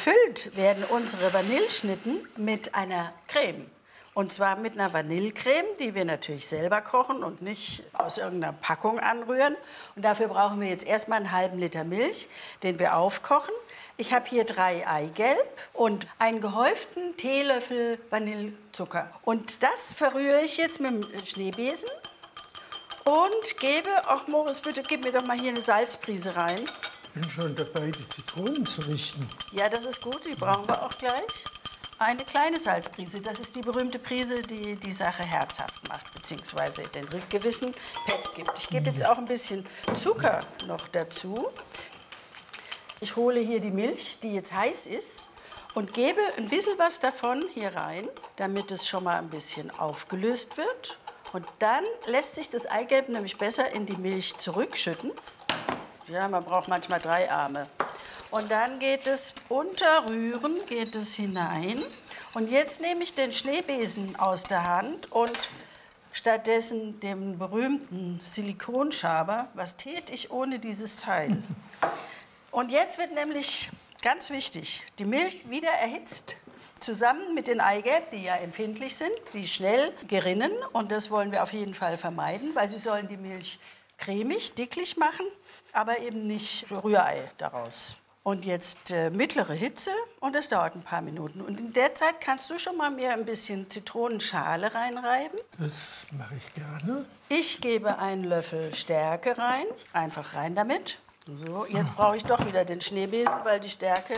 Gefüllt werden unsere Vanilleschnitten mit einer Creme. Und zwar mit einer Vanillecreme, die wir natürlich selber kochen und nicht aus irgendeiner Packung anrühren. Und dafür brauchen wir jetzt erstmal einen halben Liter Milch, den wir aufkochen. Ich habe hier 3 Eigelb und einen gehäuften Teelöffel Vanillezucker. Und das verrühre ich jetzt mit dem Schneebesen und gebe, ach Moritz, bitte gib mir doch mal hier eine Salzprise rein. Ich bin schon dabei, die Zitronen zu richten. Ja, das ist gut, die brauchen wir auch gleich. Eine kleine Salzprise, das ist die berühmte Prise, die die Sache herzhaft macht, beziehungsweise den gewissen Pep gibt. Ich gebe jetzt auch ein bisschen Zucker noch dazu. Ich hole hier die Milch, die jetzt heiß ist, und gebe ein bisschen was davon hier rein, damit es schon mal ein bisschen aufgelöst wird. Und dann lässt sich das Eigelb nämlich besser in die Milch zurückschütten. Ja, man braucht manchmal 3 Arme. Und dann geht es unterrühren, geht es hinein. Und jetzt nehme ich den Schneebesen aus der Hand und stattdessen den berühmten Silikonschaber. Was täte ich ohne dieses Teil? Und jetzt wird nämlich ganz wichtig, die Milch wieder erhitzt. Zusammen mit den Eigelb, die ja empfindlich sind, die schnell gerinnen. Und das wollen wir auf jeden Fall vermeiden, weil sie sollen die Milch cremig, dicklich machen, aber eben nicht Rührei daraus. Und jetzt mittlere Hitze und das dauert ein paar Minuten. Und in der Zeit kannst du schon mal mir ein bisschen Zitronenschale reinreiben. Das mache ich gerne. Ich gebe einen Löffel Stärke rein, einfach rein damit. So, jetzt brauche ich doch wieder den Schneebesen, weil die Stärke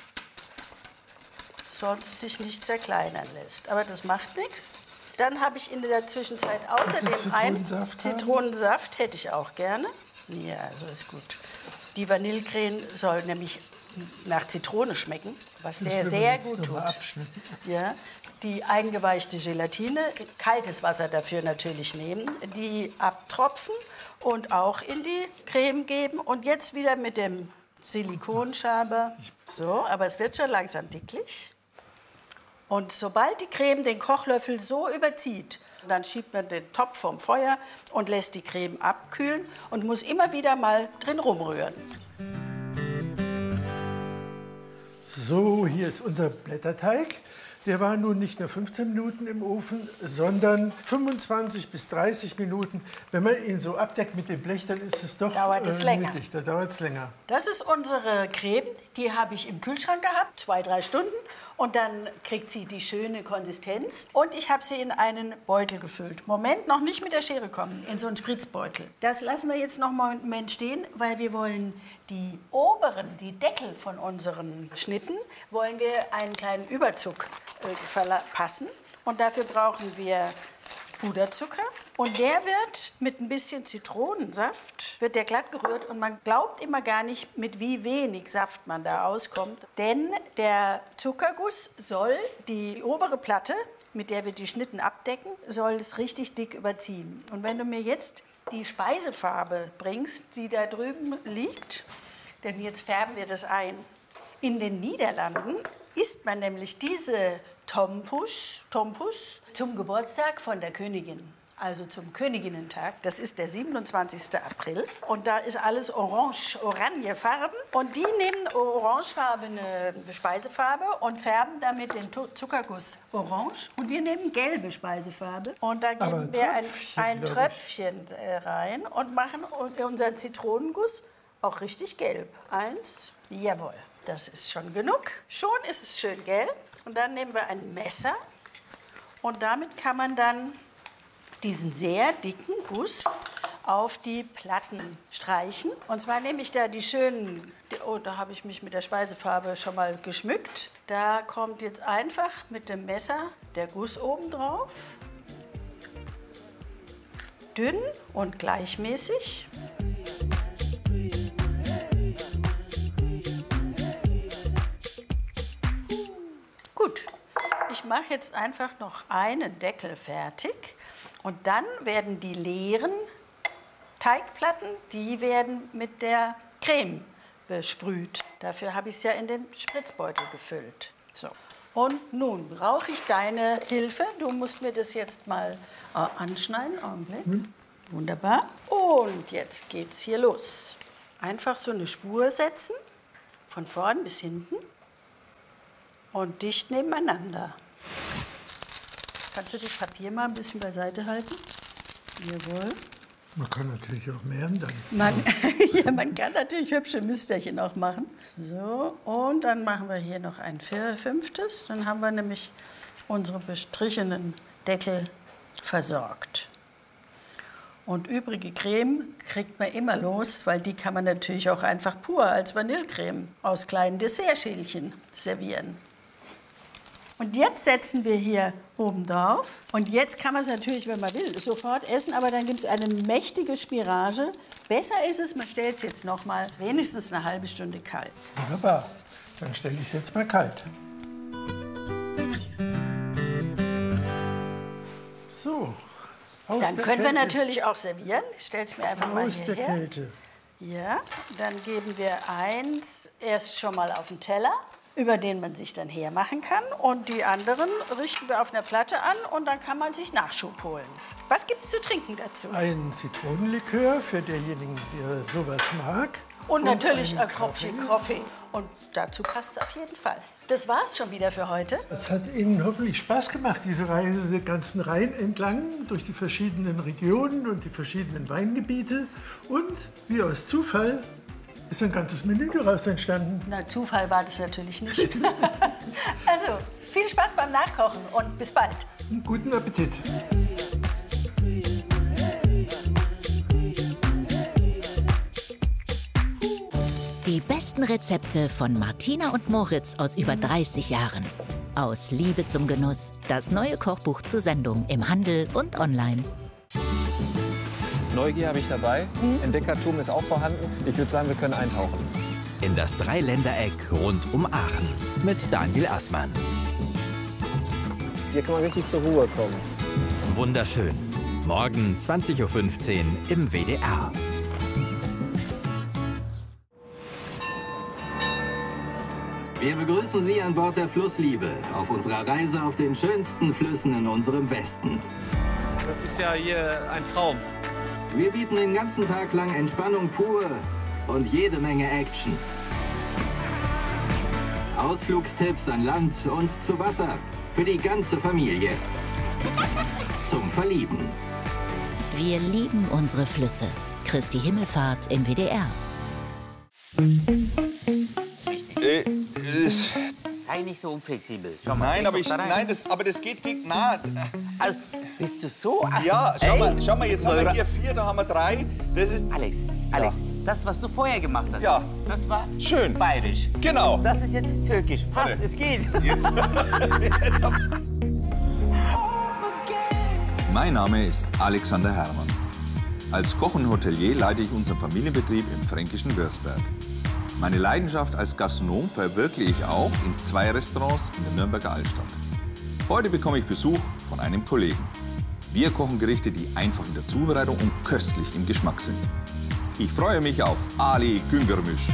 sonst sich nicht zerkleinern lässt. Aber das macht nichts. Dann habe ich in der Zwischenzeit außerdem einen Zitronensaft, hätte ich auch gerne. Ja, also ist gut. Die Vanillecreme soll nämlich nach Zitrone schmecken, was der sehr gut tut. Ja, die eingeweichte Gelatine, kaltes Wasser dafür natürlich nehmen, die abtropfen und auch in die Creme geben. Und jetzt wieder mit dem Silikonschaber. So, aber es wird schon langsam dicklich. Und sobald die Creme den Kochlöffel so überzieht, dann schiebt man den Topf vom Feuer und lässt die Creme abkühlen und muss immer wieder mal drin rumrühren. So, hier ist unser Blätterteig. Der war nun nicht nur 15 Minuten im Ofen, sondern 25 bis 30 Minuten. Wenn man ihn so abdeckt mit dem Blech, dann ist es doch nötig. Da dauert es länger. Das ist unsere Creme. Die habe ich im Kühlschrank gehabt, 2-3 Stunden. Und dann kriegt sie die schöne Konsistenz. Und ich habe sie in einen Beutel gefüllt. Moment, noch nicht mit der Schere kommen, in so einen Spritzbeutel. Das lassen wir jetzt noch mal einen Moment stehen, weil wir wollen die oberen, die Deckel von unseren Schnitten, wollen wir einen kleinen Überzug verpassen. Und dafür brauchen wir Puderzucker. Und der wird mit ein bisschen Zitronensaft, wird der glatt gerührt. Und man glaubt immer gar nicht, mit wie wenig Saft man da auskommt. Denn der Zuckerguss soll die obere Platte, mit der wir die Schnitten abdecken, soll es richtig dick überziehen. Und wenn du mir jetzt die Speisefarbe bringst, die da drüben liegt, denn jetzt färben wir das ein. In den Niederlanden isst man nämlich diese Tompoes zum Geburtstag von der Königin, also zum Königinnentag. Das ist der 27. April und da ist alles orangefarben und die nehmen orangefarbene Speisefarbe und färben damit den Zuckerguss orange und wir nehmen gelbe Speisefarbe und da geben wir ein Tröpfchen rein und machen unseren Zitronenguss auch richtig gelb. 1, jawohl, das ist schon genug. Schon ist es schön gelb. Und dann nehmen wir ein Messer und damit kann man dann diesen sehr dicken Guss auf die Platten streichen. Und zwar nehme ich da die schönen, oh, da habe ich mich mit der Speisefarbe schon mal geschmückt. Da kommt jetzt einfach mit dem Messer der Guss oben drauf. Dünn und gleichmäßig. Gut, ich mache jetzt einfach noch einen Deckel fertig und dann werden die leeren Teigplatten, die werden mit der Creme besprüht. Dafür habe ich es ja in den Spritzbeutel gefüllt. So. Und nun brauche ich deine Hilfe. Du musst mir das jetzt mal anschneiden. Augenblick. Wunderbar. Und jetzt geht's hier los. Einfach so eine Spur setzen, von vorn bis hinten. und dicht nebeneinander. Kannst du das Papier mal ein bisschen beiseite halten? Jawohl. Man kann natürlich auch mehr dann. Man kann natürlich hübsche Müsterchen auch machen. So, und dann machen wir hier noch ein fünftes. Dann haben wir nämlich unsere bestrichenen Deckel versorgt. Und übrige Creme kriegt man immer los, weil die kann man natürlich auch einfach pur als Vanillecreme aus kleinen Dessertschälchen servieren. Und jetzt setzen wir hier oben drauf. Und jetzt kann man es natürlich, wenn man will, sofort essen, aber dann gibt es eine mächtige Spirage. Besser ist es, man stellt es jetzt noch mal wenigstens eine halbe Stunde kalt. Wunderbar. Dann stelle ich es jetzt mal kalt. So. Dann können wir natürlich auch servieren. Ich stelle es mir einfach mal hierher. Aus der Kälte. Ja, dann geben wir eins erst schon mal auf den Teller, über den man sich dann hermachen kann. Und die anderen richten wir auf einer Platte an und dann kann man sich Nachschub holen. Was gibt es zu trinken dazu? Ein Zitronenlikör für denjenigen, der sowas mag. Und natürlich ein Tropfchen Kaffee. Und dazu passt es auf jeden Fall. Das war's schon wieder für heute. Es hat Ihnen hoffentlich Spaß gemacht, diese Reise den ganzen Rhein entlang, durch die verschiedenen Regionen und die verschiedenen Weingebiete. Und wie aus Zufall ist ein ganzes Menü daraus entstanden. Na, Zufall war das natürlich nicht. Also, viel Spaß beim Nachkochen und bis bald. Guten Appetit. Die besten Rezepte von Martina und Moritz aus über 30 Jahren. Aus Liebe zum Genuss. Das neue Kochbuch zur Sendung im Handel und online. Neugier habe ich dabei. Entdeckertum ist auch vorhanden. Ich würde sagen, wir können eintauchen. In das Dreiländereck rund um Aachen mit Daniel Aßmann. Hier kann man richtig zur Ruhe kommen. Wunderschön. Morgen 20:15 Uhr im WDR. Wir begrüßen Sie an Bord der Flussliebe auf unserer Reise auf den schönsten Flüssen in unserem Westen. Das ist ja hier ein Traum. Wir bieten den ganzen Tag lang Entspannung pur und jede Menge Action. Ausflugstipps an Land und zu Wasser für die ganze Familie. Zum Verlieben. Wir lieben unsere Flüsse. Christi Himmelfahrt im WDR. Sei nicht so unflexibel. Schau mal, Nein, aber das geht gegen nah. Also, bist du so? Ja, schau mal, jetzt haben wir hier 4, da haben wir 3. Das ist Alex, das, was du vorher gemacht hast, ja, das war schön bayerisch. Genau. Das ist jetzt türkisch. Passt, es geht. Jetzt. Mein Name ist Alexander Herrmann. Als Koch und Hotelier leite ich unseren Familienbetrieb im fränkischen Würzberg. Meine Leidenschaft als Gastronom verwirkliche ich auch in 2 Restaurants in der Nürnberger Altstadt. Heute bekomme ich Besuch von einem Kollegen. Wir kochen Gerichte, die einfach in der Zubereitung und köstlich im Geschmack sind. Ich freue mich auf Ali Güngörmüş.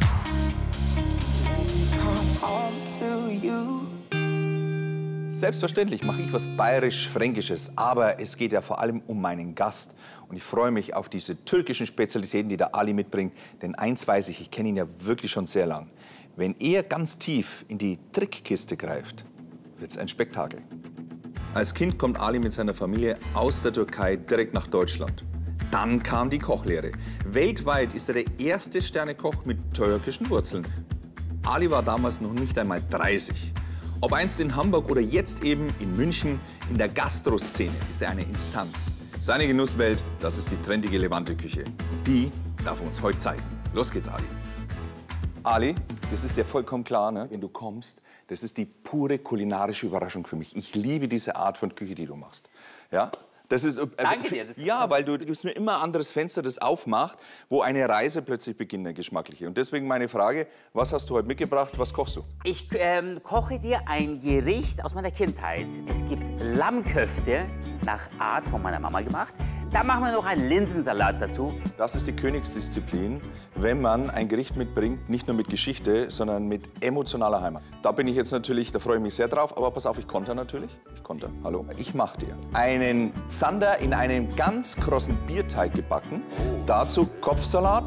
Selbstverständlich mache ich was bayerisch-fränkisches, aber es geht ja vor allem um meinen Gast. Und ich freue mich auf diese türkischen Spezialitäten, die der Ali mitbringt. Denn eins weiß ich kenne ihn ja wirklich schon sehr lang. Wenn er ganz tief in die Trickkiste greift, wird es ein Spektakel. Als Kind kommt Ali mit seiner Familie aus der Türkei direkt nach Deutschland. Dann kam die Kochlehre. Weltweit ist er der erste Sternekoch mit türkischen Wurzeln. Ali war damals noch nicht einmal 30. Ob einst in Hamburg oder jetzt eben in München, in der Gastroszene ist er eine Instanz. Seine Genusswelt, das ist die trendige Levante-Küche. Die darf er uns heute zeigen. Los geht's, Ali. Ali, das ist dir vollkommen klar, ne? Wenn du kommst, das ist die pure kulinarische Überraschung für mich. Ich liebe diese Art von Küche, die du machst. Ja? Das ist, Danke dir. Ja, weil du gibst mir immer ein anderes Fenster, das aufmacht, wo eine Reise plötzlich beginnt, eine geschmackliche. Und deswegen meine Frage, was hast du heute mitgebracht, was kochst du? Ich koche dir ein Gericht aus meiner Kindheit. Es gibt Lammköfte, nach Art von meiner Mama gemacht. Da machen wir noch einen Linsensalat dazu. Das ist die Königsdisziplin, wenn man ein Gericht mitbringt, nicht nur mit Geschichte, sondern mit emotionaler Heimat. Da bin ich jetzt natürlich, da freue ich mich sehr drauf, aber pass auf, ich konter natürlich. Ich konter, hallo. Ich mache dir einen Zander in einem ganz krossen Bierteig gebacken. Dazu Kopfsalat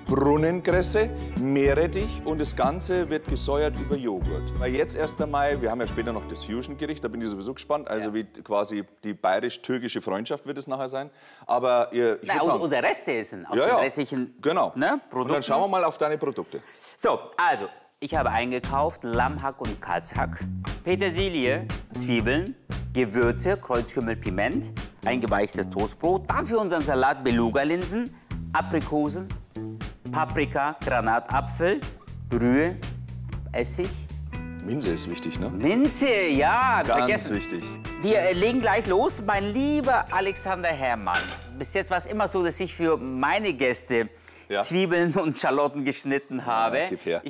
Brunnenkresse, Meerrettich und das Ganze wird gesäuert über Joghurt. Weil jetzt erst einmal, wir haben ja später noch das Fusion-Gericht, da bin ich sowieso gespannt, also wie quasi die bayerisch-türkische Freundschaft wird es nachher sein. Aber ich würde sagen, unser Restessen aus den restlichen genau. Produkten. Und dann schauen wir mal auf deine Produkte. So, also, ich habe eingekauft Lammhack und Kalbshack, Petersilie, Zwiebeln, Gewürze, Kreuzkümmel, Piment, eingeweichtes Toastbrot, dann für unseren Salat Beluga-Linsen, Aprikosen, Paprika, Granatapfel, Brühe, Essig. Minze ist wichtig, ne? Minze, ja, Ganz vergessen. wichtig. Wir legen gleich los. Mein lieber Alexander Herrmann, bis jetzt war es immer so, dass ich für meine Gäste Zwiebeln und Schalotten geschnitten habe. Gib her.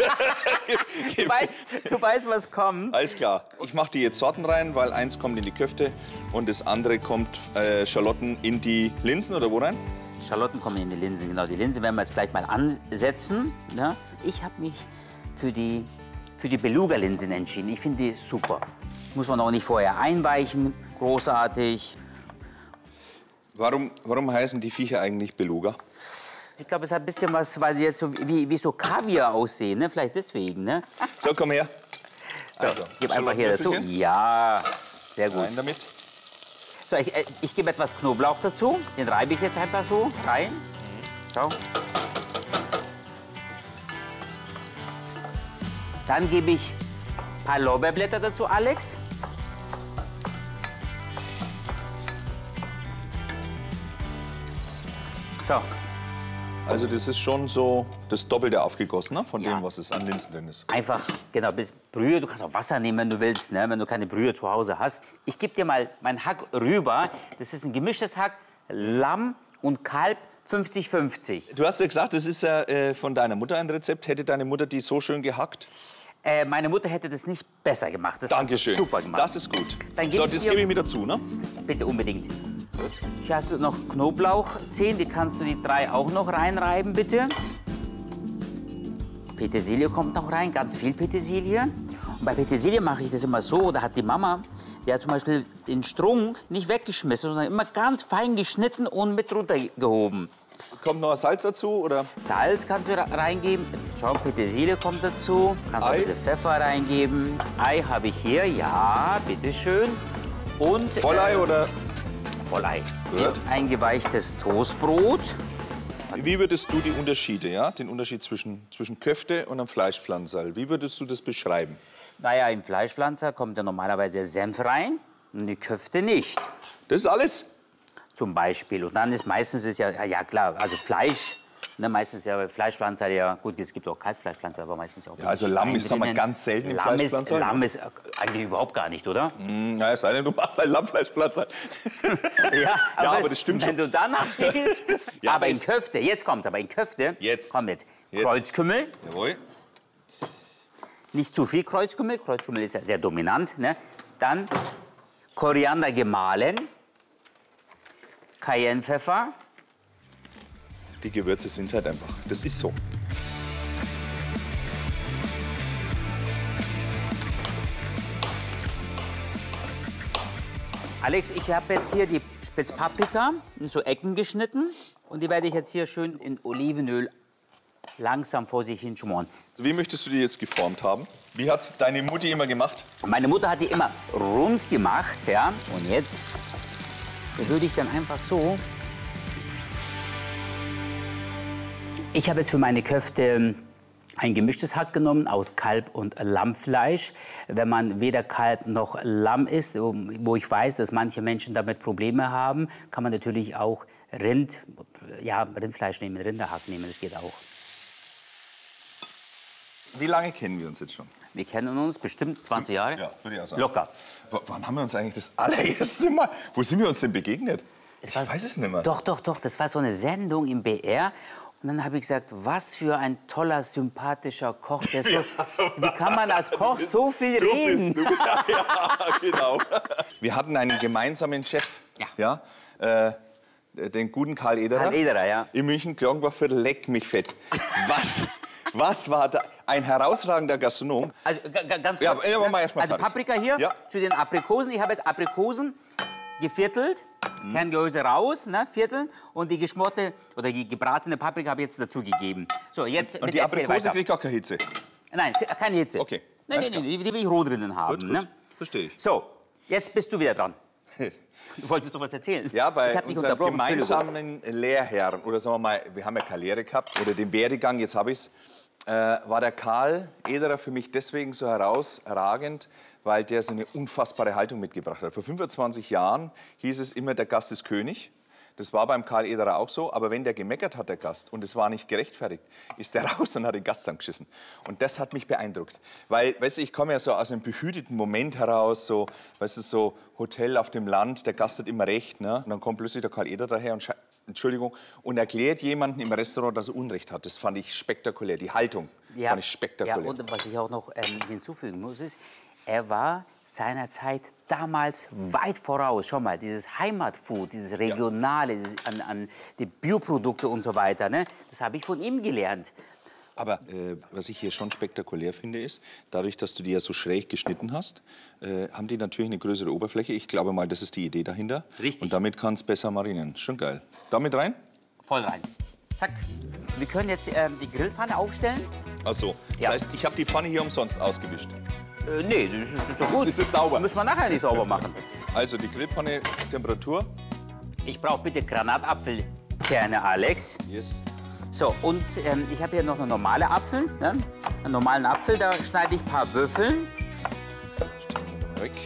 Du weißt, was kommt. Alles klar. Ich mache die jetzt Sorten rein, weil eins kommt in die Köfte und das andere kommt Schalotten in die Linsen oder wo rein? Schalotten kommen in die Linsen, genau. Die Linsen werden wir jetzt gleich mal ansetzen. Ja. Ich habe mich für die Beluga-Linsen entschieden. Ich finde die super. Muss man auch nicht vorher einweichen. Großartig. Warum heißen die Viecher eigentlich Beluga? Ich glaube, es hat ein bisschen was, weil sie jetzt so wie so Kaviar aussehen, ne? Vielleicht deswegen, ne? So, komm her. So, also, gib einfach hier dazu. Ja, sehr gut. Rein damit. So, ich gebe etwas Knoblauch dazu. Den reibe ich jetzt einfach so rein. Schau. Dann gebe ich ein paar Lorbeerblätter dazu, Alex. So. Also das ist schon so das Doppelte aufgegossen, ne? Von dem, was es an Linsen drin ist. Einfach, genau, bis Brühe. Du kannst auch Wasser nehmen, wenn du willst, ne? Wenn du keine Brühe zu Hause hast. Ich gebe dir mal mein Hack rüber. Das ist ein gemischtes Hack, Lamm und Kalb, 50-50. Du hast ja gesagt, das ist ja von deiner Mutter ein Rezept. Hätte deine Mutter die so schön gehackt? Meine Mutter hätte das nicht besser gemacht. Das Dankeschön. Hast du super gemacht. Das ist gut. So, das gebe ich mir dazu, ne? Bitte unbedingt. Hier hast du noch Knoblauchzehen, die kannst du die 3 auch noch reinreiben, bitte. Petersilie kommt noch rein, ganz viel Petersilie. Und bei Petersilie mache ich das immer so, da hat die Mama, die hat zum Beispiel den Strunk nicht weggeschmissen, sondern immer ganz fein geschnitten und mit runtergehoben. Kommt noch Salz dazu, oder? Salz kannst du reingeben. Schau, Petersilie kommt dazu. Kannst auch ein bisschen Pfeffer reingeben. Ei habe ich hier, ja, bitteschön. Und Vollei oder? Vollei. Gut. Eingeweichtes Toastbrot. Wie würdest du die Unterschiede, ja? Den Unterschied zwischen Köfte und einem Fleischpflanzerl, wie würdest du das beschreiben? Naja, im Fleischpflanzer kommt ja normalerweise Senf rein und die Köfte nicht. Das ist alles? Zum Beispiel. Und dann ist meistens ja klar, also Fleisch. Ne, meistens ja Fleischpflanzer, ja gut, es gibt auch Kalbfleischpflanzer, aber meistens auch. Ja, also Lamm ist aber ganz selten im Fleischpflanzer. Lamm ist eigentlich überhaupt gar nicht, oder? Na, es sei denn, du machst einen Lammfleischpflanzer. Ja, aber das stimmt wenn schon. du danach gehst. Ja, aber in Köfte, jetzt kommt's, aber in Köfte kommt jetzt Kreuzkümmel. Jawohl. Nicht zu viel Kreuzkümmel, Kreuzkümmel ist ja sehr dominant. Ne? Dann Koriander gemahlen, Cayennepfeffer. Die Gewürze sind halt einfach. Das ist so. Alex, ich habe jetzt hier die Spitzpaprika in so Ecken geschnitten. Und die werde ich jetzt hier schön in Olivenöl langsam vor sich hin schmoren. Wie möchtest du die jetzt geformt haben? Wie hat's deine Mutti immer gemacht? Meine Mutter hat die immer rund gemacht, ja. Und jetzt würde ich dann einfach so. Ich habe jetzt für meine Köfte ein gemischtes Hack genommen aus Kalb- und Lammfleisch. Wenn man weder Kalb noch Lamm isst, wo ich weiß, dass manche Menschen damit Probleme haben, kann man natürlich auch Rindfleisch nehmen, Rinderhack nehmen, das geht auch. Wie lange kennen wir uns jetzt schon? Wir kennen uns bestimmt 20 Jahre. Ja, würde ich auch sagen. Locker. Wann haben wir uns eigentlich das allererste Mal... Wo sind wir uns denn begegnet? Ich weiß es nicht mehr. Doch. Das war so eine Sendung im BR. Und dann habe ich gesagt, was für ein toller, sympathischer Koch. Der so, wie kann man als Koch so viel reden? Ja, genau. Wir hatten einen gemeinsamen Chef. Ja. Den guten Karl Ederer. Karl Ederer, ja. In München, Glockenbachviertel, leck mich fett. Was war da? Ein herausragender Gastronom. Also ganz kurz. Ja, mal erst mal also Paprika hier zu den Aprikosen. Ich habe jetzt Aprikosen geviertelt, Kerngehäuse raus, ne, vierteln und die geschmorte oder die gebratene Paprika habe ich jetzt dazugegeben. So, jetzt Und die Aprikose kriegt gar keine Hitze? Nein, keine Hitze. Okay. Nein, die will ich roh drinnen haben. Gut, ne? verstehe ich. So, jetzt bist du wieder dran. Du wolltest doch was erzählen. Ja, bei ich hab dich unserem unterbrochen, gemeinsamen Lehrherrn, oder sagen wir mal, wir haben ja keine Lehre gehabt, oder den Werdegang, jetzt habe ich es, war der Karl Ederer für mich deswegen so herausragend, weil der so eine unfassbare Haltung mitgebracht hat. Vor 25 Jahren hieß es immer, der Gast ist König. Das war beim Karl Ederer auch so, aber wenn der gemeckert hat, der Gast, und es war nicht gerechtfertigt, ist der raus und hat den Gast zusammengeschissen. Und das hat mich beeindruckt. Weil, weißt du, ich komme ja so aus einem behüteten Moment heraus, so, weißt du, so Hotel auf dem Land, der Gast hat immer recht, ne? Und dann kommt plötzlich der Karl Ederer daher und und erklärt jemandem im Restaurant, dass er Unrecht hat. Das fand ich spektakulär. Die Haltung fand ich spektakulär. Ja, und was ich auch noch hinzufügen muss, ist, er war seinerzeit damals weit voraus. Schau mal, dieses Heimatfood, dieses Regionale, dieses an die Bioprodukte und so weiter, ne? Das habe ich von ihm gelernt. Aber was ich hier schon spektakulär finde, ist, dadurch, dass du die ja so schräg geschnitten hast, haben die natürlich eine größere Oberfläche. Ich glaube mal, das ist die Idee dahinter. Richtig. Und damit kann es besser marinieren. Schon geil. Damit rein? Voll rein. Zack. Wir können jetzt die Grillpfanne aufstellen. Ach so. Das heißt, ich habe die Pfanne hier umsonst ausgewischt. Nee, das ist doch gut. Das ist sauber. Müssen wir nachher nicht sauber machen. Also die Grillpfanne, Temperatur. Ich brauche bitte Granatapfelkerne, Alex. Yes. So, und ich habe hier noch eine normale Apfel. Ne? Einen normalen Apfel, da schneide ich ein paar Würfeln. Stellen wir mal weg.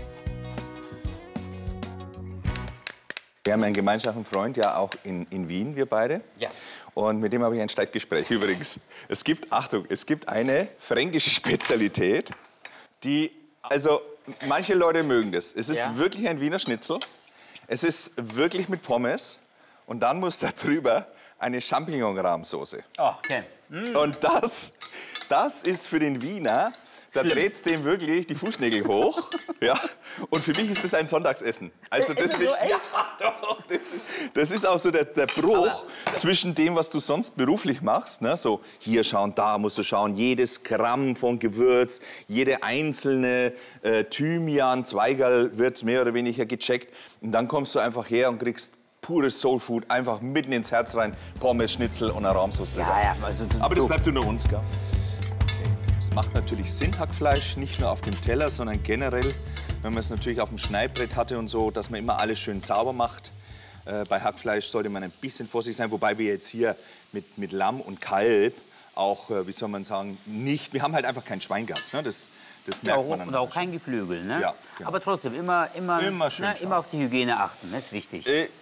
Wir haben einen gemeinsamen Freund, ja auch in Wien, wir beide. Ja. Und mit dem habe ich ein Streitgespräch übrigens. Es gibt, Achtung, es gibt eine fränkische Spezialität, die, also manche Leute mögen das. Es ist wirklich ein Wiener Schnitzel. Es ist wirklich mit Pommes. Und dann muss da drüber eine Champignon-Rahmsoße. Oh, okay. Und das ist für den Wiener, da dreht's dem wirklich die Fußnägel hoch. Ja. Und für mich ist das ein Sonntagsessen. Also deswegen, das ist auch so der Bruch zwischen dem, was du sonst beruflich machst. Ne? So hier schauen, da musst du schauen, jedes Gramm von Gewürz, jede einzelne Thymian, Zweigerl wird mehr oder weniger gecheckt. Und dann kommst du einfach her und kriegst pures Soulfood, einfach mitten ins Herz rein, Pommes, Schnitzel und eine Rahmsauce drüber. Ja, also, aber das bleibt unter uns, gell? Es macht natürlich Sinn, Hackfleisch, nicht nur auf dem Teller, sondern generell, wenn man es natürlich auf dem Schneidbrett hatte und so, dass man immer alles schön sauber macht. Bei Hackfleisch sollte man ein bisschen vorsichtig sein, wobei wir jetzt hier mit Lamm und Kalb auch, wie soll man sagen, nicht, wir haben halt einfach kein Schwein gehabt, ne? Das merkt man dann. Und auch kein Geflügel, ne? Ja, genau. Aber trotzdem, immer schön ne, immer auf die Hygiene achten, das ist wichtig.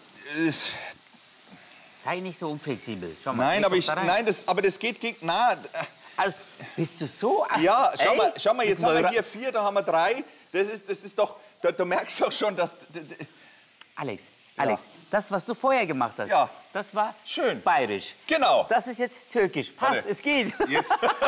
Sei nicht so unflexibel. Schau mal, aber das geht gegen... Also, bist du so... Ja, schau mal, jetzt haben wir hier 4, da haben wir 3. Das ist doch... Da merkst du doch schon, dass... Alex, das, was du vorher gemacht hast, das war schön bayerisch. Genau. Das ist jetzt türkisch. Passt, es geht. Jetzt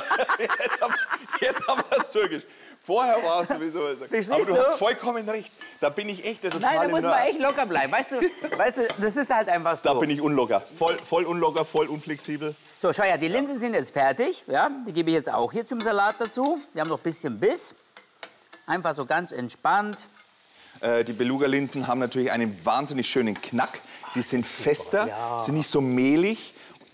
haben wir es türkisch. Vorher war es sowieso... Aber du hast vollkommen recht. Da bin ich echt der totale Nein, da muss man echt locker bleiben. Weißt du, das ist halt einfach so. Da bin ich unlocker. Voll unlocker, voll unflexibel. So, schau her, die Linsen sind jetzt fertig. Ja, die gebe ich jetzt auch hier zum Salat dazu. Die haben noch ein bisschen Biss. Einfach so ganz entspannt. Die Beluga-Linsen haben natürlich einen wahnsinnig schönen Knack. Die sind fester, sind nicht so mehlig.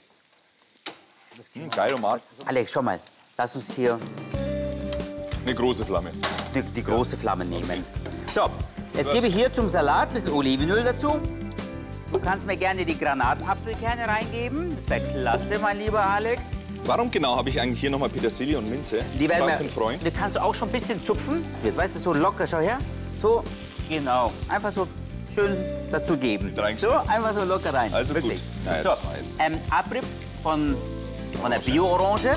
Geil, Omar. Alex, schau mal, lass uns hier eine große Flamme. Die große Flamme nehmen. So, jetzt gebe ich hier zum Salat ein bisschen Olivenöl dazu. Du kannst mir gerne die Granatapfelkerne reingeben. Das wäre klasse, mein lieber Alex. Warum genau habe ich eigentlich hier nochmal Petersilie und Minze? Die kannst du auch schon ein bisschen zupfen. Jetzt, weißt du, so locker, schau her. So, genau. Einfach so schön dazu geben. So, einfach so locker rein. Also wirklich. Gut. Naja, so, das war jetzt. Abrieb von der Bio-Orange.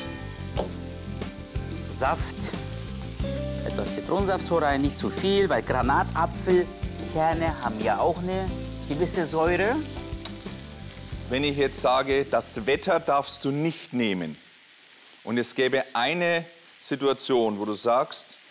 Saft. Etwas Zitronensaft so rein, nicht zu viel, weil Granatapfelkerne haben ja auch eine gewisse Säure. Wenn ich jetzt sage, das Wetter darfst du nicht nehmen und es gäbe eine Situation, wo du sagst,